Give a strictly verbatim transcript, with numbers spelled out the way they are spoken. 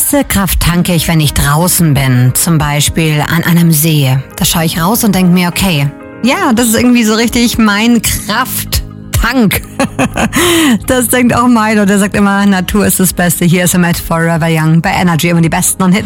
meiste Kraft tanke ich, wenn ich draußen bin, zum Beispiel an einem See. Da schaue ich raus und denke mir, okay, ja, das ist irgendwie so richtig mein Krafttank. Das denkt auch Milo, der sagt immer, Natur ist das Beste. Hier ist er mit Forever Young bei Energy, immer die besten und Hits.